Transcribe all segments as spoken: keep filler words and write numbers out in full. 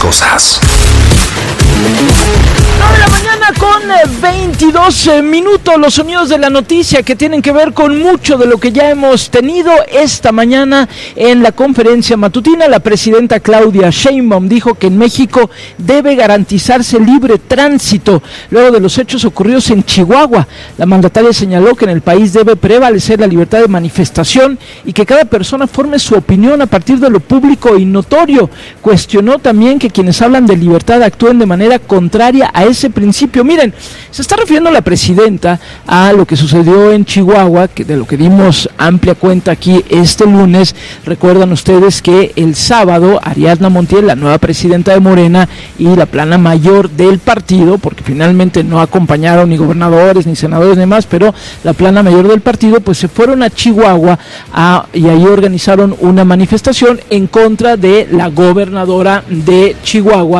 cosas. nueve de la mañana con veintidós minutos, los sonidos de la noticia que tienen que ver con mucho de lo que ya hemos tenido esta mañana en la conferencia matutina. La presidenta Claudia Sheinbaum dijo que en México debe garantizarse libre tránsito luego de los hechos ocurridos en Chihuahua. La mandataria señaló que en el país debe prevalecer la libertad de manifestación y que cada persona forme su opinión a partir de lo público y notorio. Cuestionó también que quienes hablan de libertad actúen de manera contraria a ese principio. Miren, se está refiriendo la presidenta a lo que sucedió en Chihuahua, que de lo que dimos amplia cuenta aquí este lunes. Recuerdan ustedes que el sábado Ariadna Montiel, la nueva presidenta de Morena y la plana mayor del partido, porque finalmente no acompañaron ni gobernadores ni senadores ni demás, pero la plana mayor del partido, pues se fueron a Chihuahua a, y ahí organizaron una manifestación en contra de la gobernadora de Chihuahua,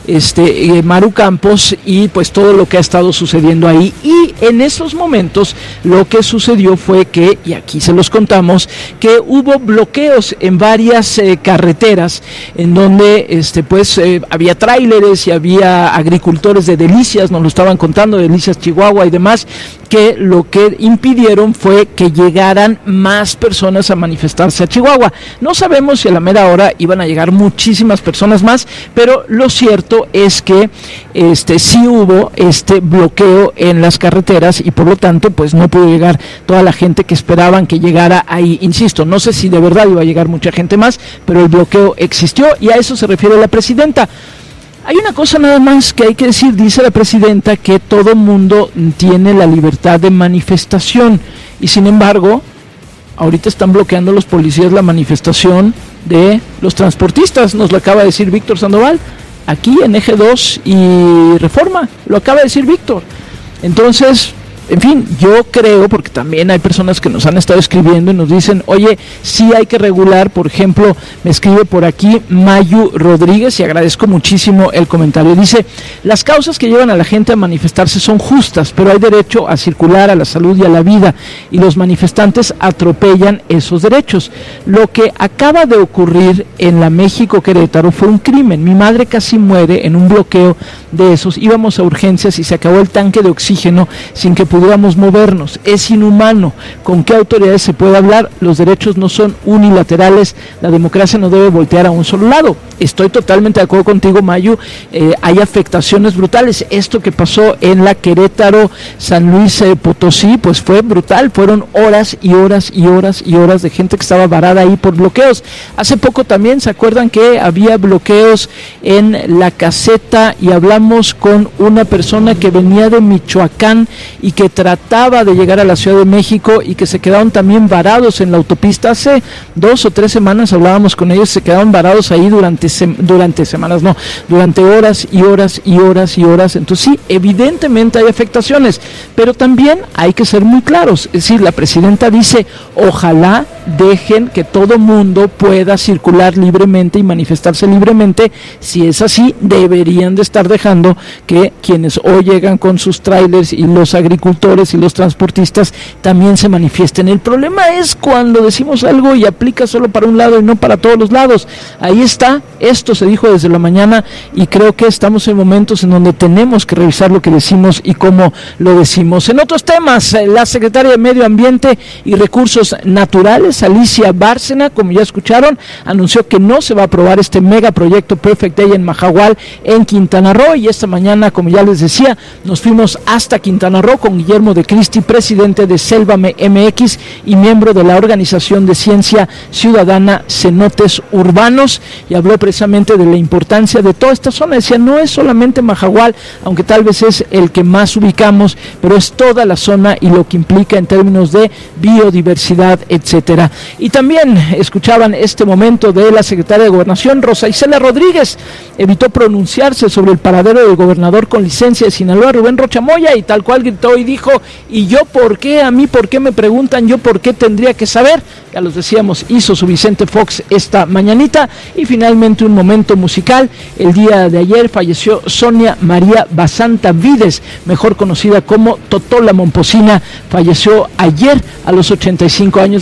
este eh, Maru Campos, y pues todo lo que ha estado sucediendo ahí. Y en esos momentos lo que sucedió fue que, y aquí se los contamos, que hubo bloqueos en varias eh, carreteras en donde este pues eh, había tráileres y había agricultores de Delicias, nos lo estaban contando, Delicias Chihuahua y demás, que lo que impidieron fue que llegaran más personas a manifestarse a Chihuahua. No sabemos si a la mera hora iban a llegar muchísimas personas más, pero lo cierto es que este sí hubo este bloqueo en las carreteras y por lo tanto pues no pudo llegar toda la gente que esperaban que llegara ahí. Insisto, no sé si de verdad iba a llegar mucha gente más, pero el bloqueo existió y a eso se refiere la presidenta. Hay una cosa nada más que hay que decir, dice la presidenta que todo mundo tiene la libertad de manifestación y sin embargo, ahorita están bloqueando los policías la manifestación de los transportistas, nos lo acaba de decir Víctor Sandoval, aquí en Eje dos y Reforma, lo acaba de decir Víctor. Entonces, en fin, yo creo, porque también hay personas que nos han estado escribiendo y nos dicen, oye, sí hay que regular. Por ejemplo, me escribe por aquí Mayu Rodríguez y agradezco muchísimo el comentario. Dice, las causas que llevan a la gente a manifestarse son justas, pero hay derecho a circular, a la salud y a la vida, y los manifestantes atropellan esos derechos. Lo que acaba de ocurrir en la México Querétaro fue un crimen. Mi madre casi muere en un bloqueo de esos. Íbamos a urgencias y se acabó el tanque de oxígeno sin que pudiéramos movernos. Es inhumano. ¿Con qué autoridades se puede hablar? Los derechos no son unilaterales. La democracia no debe voltear a un solo lado. Estoy totalmente de acuerdo contigo, Mayu. Eh, hay afectaciones brutales. Esto que pasó en la Querétaro San Luis eh, Potosí, pues fue brutal. Fueron horas y horas y horas y horas de gente que estaba varada ahí por bloqueos. Hace poco también, ¿se acuerdan que había bloqueos en La Caseta? Y hablamos con una persona que venía de Michoacán y que trataba de llegar a la Ciudad de México y que se quedaron también varados en la autopista. Hace dos o tres semanas hablábamos con ellos, se quedaron varados ahí durante, sem- durante semanas, no, durante horas y horas y horas y horas. Entonces sí, evidentemente hay afectaciones, pero también hay que ser muy claros. Es decir, la presidenta dice, ojalá dejen que todo mundo pueda circular libremente y manifestarse libremente. Si es así, deberían de estar dejando que quienes hoy llegan con sus trailers y los agricultores y los transportistas también se manifiesten. El problema es cuando decimos algo y aplica solo para un lado y no para todos los lados. Ahí está, esto se dijo desde la mañana y creo que estamos en momentos en donde tenemos que revisar lo que decimos y cómo lo decimos. En otros temas, la secretaria de Medio Ambiente y Recursos Naturales, Alicia Bárcena, como ya escucharon, anunció que no se va a aprobar este megaproyecto Perfect Day en Mahahual, en Quintana Roo, y esta mañana, como ya les decía, nos fuimos hasta Quintana Roo con Guillermo de Cristi, presidente de Sélvame M X y miembro de la Organización de Ciencia Ciudadana Cenotes Urbanos, y habló precisamente de la importancia de toda esta zona. Decía, no es solamente Mahahual, aunque tal vez es el que más ubicamos, pero es toda la zona y lo que implica en términos de biodiversidad, etcétera. Y también escuchaban este momento de la secretaria de Gobernación, Rosa Isela Rodríguez, evitó pronunciarse sobre el paradero del gobernador con licencia de Sinaloa, Rubén Rocha Moya, y tal cual gritó y dijo, ¿y yo por qué? A mí, ¿por qué me preguntan? ¿Yo por qué tendría que saber? Ya los decíamos, hizo su Vicente Fox esta mañanita. Y finalmente un momento musical. El día de ayer falleció Sonia María Basanta Vides, mejor conocida como Totó la Momposina. Falleció ayer a los ochenta y cinco años de edad. Y escuchamos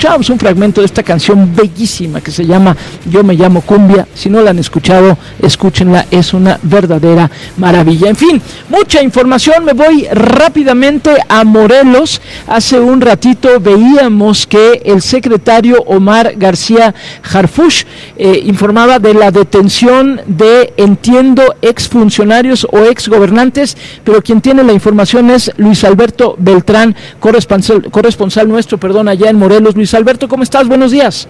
escuchábamos un fragmento de esta canción bellísima que se llama Yo me llamo Cumbia. Si no la han escuchado, escúchenla, es una verdadera maravilla. En fin, mucha información, me voy rápidamente a Morelos. Hace un ratito veíamos que el secretario Omar García Harfuch eh, informaba de la detención de, entiendo, exfuncionarios o exgobernantes, pero quien tiene la información es Luis Alberto Beltrán, corresponsal, corresponsal nuestro, perdón, allá en Morelos. Luis Alberto, ¿cómo estás? Buenos días.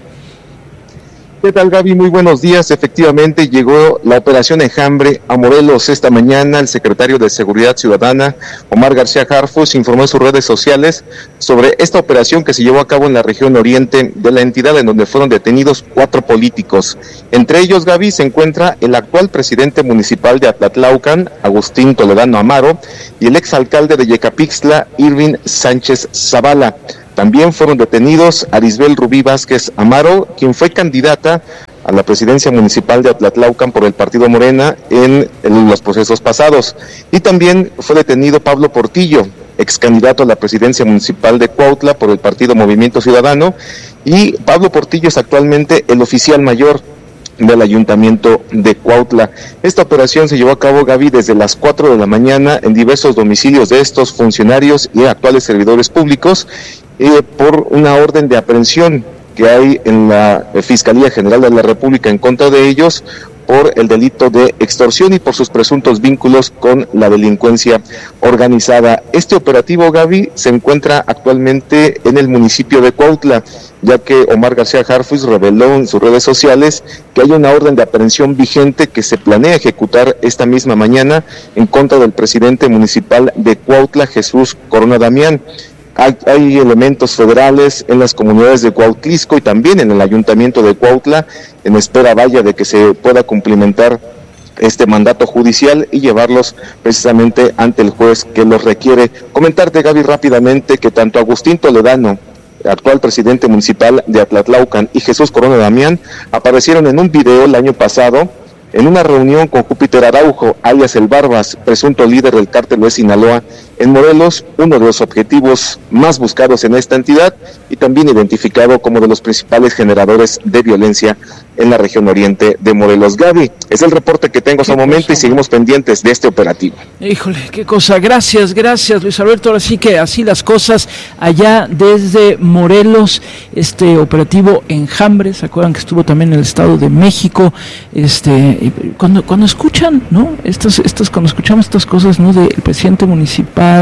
¿Qué tal, Gaby? Muy buenos días. Efectivamente, llegó la operación Enjambre a Morelos esta mañana. El secretario de Seguridad Ciudadana, Omar García Harfuch, informó en sus redes sociales sobre esta operación que se llevó a cabo en la región oriente de la entidad, en donde fueron detenidos cuatro políticos. Entre ellos, Gaby, se encuentra el actual presidente municipal de Atlatlaucan, Agustín Toledano Amaro, y el exalcalde de Yecapixtla, Irving Sánchez Zavala. También fueron detenidos Arisbel Rubí Vázquez Amaro, quien fue candidata a la presidencia municipal de Atlatlaucan por el partido Morena en, en los procesos pasados. Y también fue detenido Pablo Portillo, ex candidato a la presidencia municipal de Cuautla por el partido Movimiento Ciudadano. Y Pablo Portillo es actualmente el oficial mayor del ayuntamiento de Cuautla. Esta operación se llevó a cabo, Gaby, desde las cuatro de la mañana en diversos domicilios de estos funcionarios y actuales servidores públicos, eh, por una orden de aprehensión que hay en la Fiscalía General de la República en contra de ellos por el delito de extorsión y por sus presuntos vínculos con la delincuencia organizada. Este operativo, Gaby, se encuentra actualmente en el municipio de Cuautla, ya que Omar García Harfuch reveló en sus redes sociales que hay una orden de aprehensión vigente que se planea ejecutar esta misma mañana en contra del presidente municipal de Cuautla, Jesús Corona Damián. Hay, hay elementos federales en las comunidades de Cuautlisco y también en el ayuntamiento de Cuautla, en espera vaya de que se pueda cumplimentar este mandato judicial y llevarlos precisamente ante el juez que los requiere. Comentarte, Gaby, rápidamente que tanto Agustín Toledano, actual presidente municipal de Atlatlaucan, y Jesús Corona Damián aparecieron en un video el año pasado en una reunión con Júpiter Araujo, alias El Barbas, presunto líder del cártel de Sinaloa, en Morelos, uno de los objetivos más buscados en esta entidad y también identificado como de los principales generadores de violencia en la región oriente de Morelos. Gaby, es el reporte que tengo hasta el momento y seguimos pendientes de este operativo. Híjole, qué cosa. Gracias, gracias, Luis Alberto. Ahora sí que así las cosas allá desde Morelos, este operativo Enjambre. ¿Se acuerdan que estuvo también en el Estado de México? Este, cuando cuando escuchan, ¿no? Estas, estas, cuando escuchamos estas cosas, ¿no? Del presidente municipal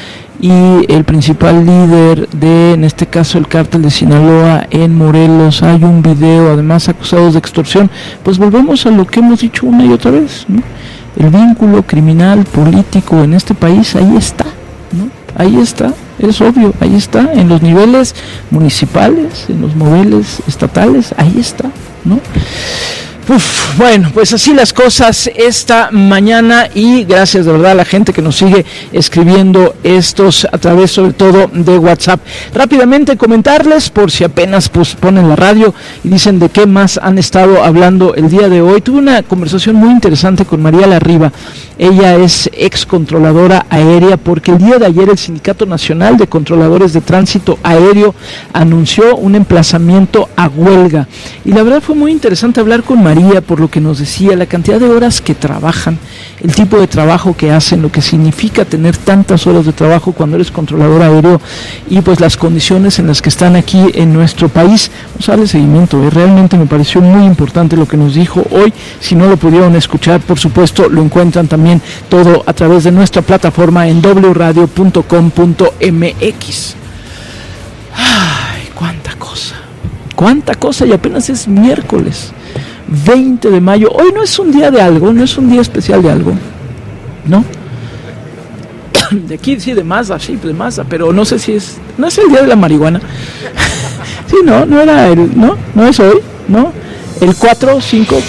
y el principal líder de, en este caso, el cártel de Sinaloa en Morelos, hay un video, además acusados de extorsión, pues volvemos a lo que hemos dicho una y otra vez, ¿no? El vínculo criminal político en este país, ahí está, ¿no? Ahí está, es obvio, ahí está, en los niveles municipales, en los niveles estatales, ahí está, ¿no? Uf, bueno, pues así las cosas esta mañana y gracias de verdad a la gente que nos sigue escribiendo estos a través sobre todo de WhatsApp. Rápidamente comentarles, por si apenas pues, ponen la radio y dicen de qué más han estado hablando el día de hoy. Tuve una conversación muy interesante con María Larriba. Ella es ex controladora aérea porque el día de ayer el Sindicato Nacional de Controladores de Tránsito Aéreo anunció un emplazamiento a huelga. Y la verdad fue muy interesante hablar con María por lo que nos decía, la cantidad de horas que trabajan, el tipo de trabajo que hacen, lo que significa tener tantas horas de trabajo cuando eres controlador aéreo y pues las condiciones en las que están aquí en nuestro país. Vamos a darle seguimiento, ¿eh? Realmente me pareció muy importante lo que nos dijo hoy. Si no lo pudieron escuchar, por supuesto, lo encuentran también todo a través de nuestra plataforma en doble u radio punto com punto m x. Ay, cuánta cosa, cuánta cosa, y apenas es miércoles veinte de mayo. Hoy no es un día de algo, no es un día especial de algo, ¿no? De aquí sí, de Mazda, sí, de Mazda, pero no sé si es, no es el día de la marihuana. Sí, no, no era el, no, no es hoy, ¿no? El cuatro, cinco,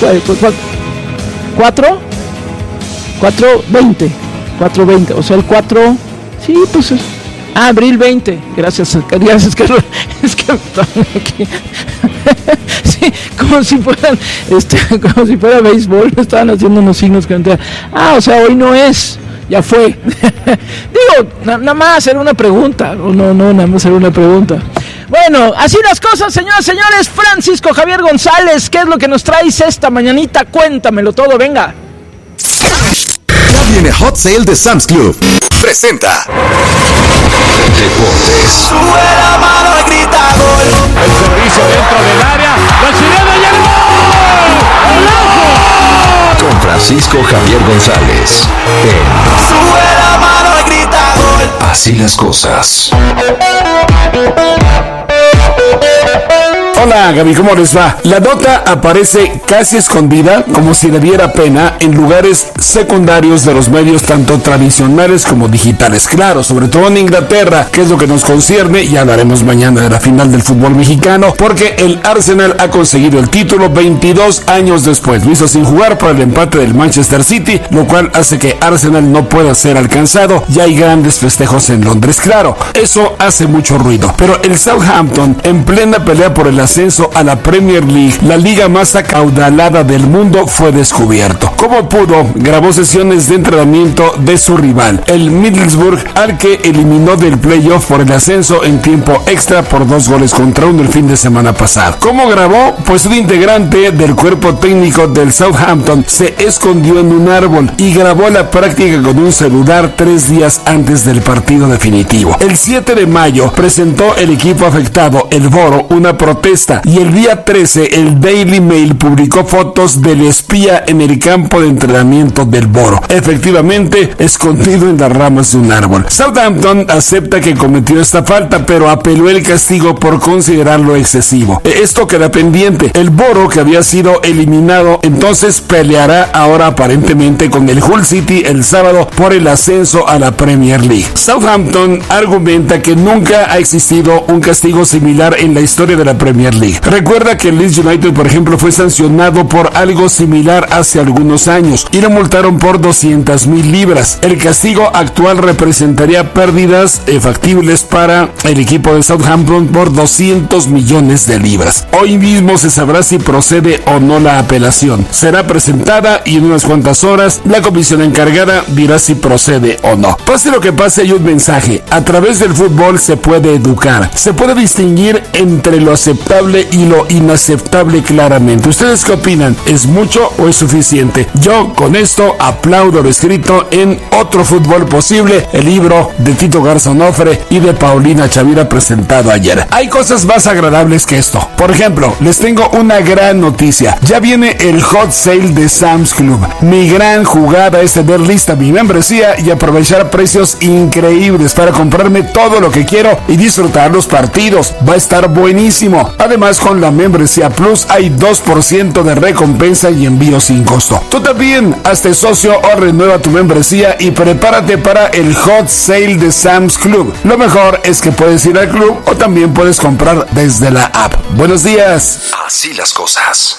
cuatro, cuatro, veinte, cuatro, veinte, o sea, el cuatro, sí, pues es, ah, abril veinte, gracias, gracias, Carlos, es que están aquí. Sí, como si fueran, este, como si fuera béisbol, estaban haciendo unos signos que no te... Ah, o sea, hoy no es, ya fue. Digo, na, nada más era una pregunta, no, no, nada más era una pregunta. Bueno, así las cosas, señoras y señores. Francisco Javier González, ¿qué es lo que nos traes esta mañanita? Cuéntamelo todo, venga. Ya viene Hot Sale de Sam's Club. Presenta Deportes. Sube la mano y grita gol. El servicio dentro del área. La chilena y el gol. ¡Golazo! Con Francisco Javier González. En Sube la mano y grita gol. Así las cosas. Hola Gaby, ¿cómo les va? La nota aparece casi escondida, como si le diera pena, en lugares secundarios de los medios tanto tradicionales como digitales. Claro, sobre todo en Inglaterra, que es lo que nos concierne, y hablaremos mañana de la final del fútbol mexicano, porque el Arsenal ha conseguido el título veintidós años después. Lo hizo sin jugar por el empate del Manchester City, lo cual hace que Arsenal no pueda ser alcanzado. Ya hay grandes festejos en Londres. Claro, eso hace mucho ruido, pero el Southampton, en plena pelea por el ascenso a la Premier League, la liga más acaudalada del mundo, fue descubierto. Como pudo, grabó sesiones de entrenamiento de su rival, el Middlesbrough, al que eliminó del playoff por el ascenso en tiempo extra por dos goles contra uno el fin de semana pasado. ¿Cómo grabó? Pues un integrante del cuerpo técnico del Southampton se escondió en un árbol y grabó la práctica con un celular tres días antes del partido definitivo. El siete de mayo presentó el equipo afectado, el Boro, una protesta, y el día trece el Daily Mail publicó fotos del espía en el campo de entrenamiento del Boro, efectivamente escondido en las ramas de un árbol. Southampton acepta que cometió esta falta, pero apeló el castigo por considerarlo excesivo. Esto queda pendiente. El Boro, que había sido eliminado, entonces peleará ahora aparentemente con el Hull City el sábado por el ascenso a la Premier League. Southampton argumenta que nunca ha existido un castigo similar en la historia de la Premier League. Recuerda que el Leeds United, por ejemplo, fue sancionado por algo similar hace algunos años y lo multaron por doscientas mil libras. El castigo actual representaría pérdidas eh, factibles para el equipo de Southampton por doscientos millones de libras. Hoy mismo se sabrá si procede o no la apelación. Será presentada y en unas cuantas horas la comisión encargada dirá si procede o no. Pase lo que pase, hay un mensaje. A través del fútbol se puede educar. Se puede distinguir entre lo aceptable y lo inaceptable claramente. ¿Ustedes qué opinan? ¿Es mucho o es suficiente? Yo con esto aplaudo lo escrito en Otro Fútbol Posible, el libro de Tito Garza Onofre y de Paulina Chavira, presentado ayer. Hay cosas más agradables que esto. Por ejemplo, les tengo una gran noticia. Ya viene el Hot Sale de Sam's Club. Mi gran jugada es tener lista mi membresía y aprovechar precios increíbles para comprarme todo lo que quiero y disfrutar los partidos. Va a estar buenísimo. Además, con la membresía Plus hay dos por ciento de recompensa y envío sin costo. Tú también, hazte socio o renueva tu membresía y prepárate para el Hot Sale de Sam's Club. Lo mejor es que puedes ir al club o también puedes comprar desde la app. Buenos días. Así las cosas.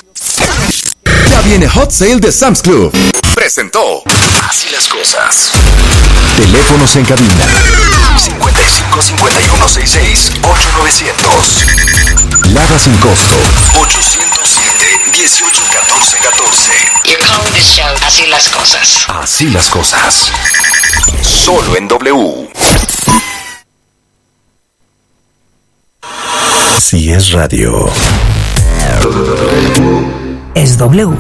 Ya viene Hot Sale de Sam's Club. Presentó Así las cosas. Teléfonos en cabina cincuenta y cinco, cincuenta y uno, sesenta y seis, ocho novecientos. Lada sin costo ochocientos siete, dieciocho, catorce, catorce. You're calling this show Así las cosas. Así las cosas. Solo en W. Si es radio, es W.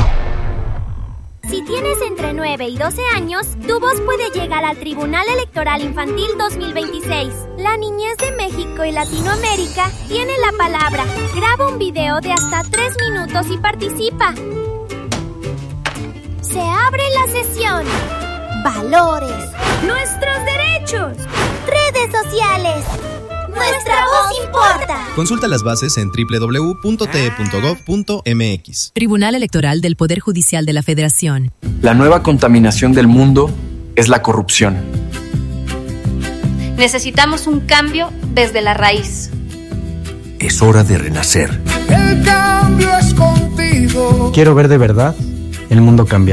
Si tienes entre nueve y doce años, tu voz puede llegar al Tribunal Electoral Infantil dos mil veintiséis. La niñez de México y Latinoamérica tiene la palabra. Graba un video de hasta tres minutos y participa. Se abre la sesión. Valores. Nuestros derechos. Redes sociales. Nuestra voz importa. Consulta las bases en doble u doble u doble u punto t e punto gov punto m x. Tribunal Electoral del Poder Judicial de la Federación. La nueva contaminación del mundo es la corrupción. Necesitamos un cambio desde la raíz. Es hora de renacer. El cambio es contigo. Quiero ver de verdad el mundo cambiar.